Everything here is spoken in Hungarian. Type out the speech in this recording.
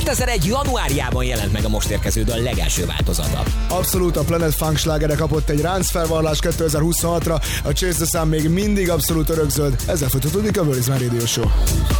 2001. januárjában jelent meg a most érkező dal legelső változata. Abszolút, a Planet Funk slágere kapott egy ráncfelvarrás 2026-ra, a Chase the Sun még mindig abszolút örökzöld, ezzel folytatódik a Where is My Radio Show.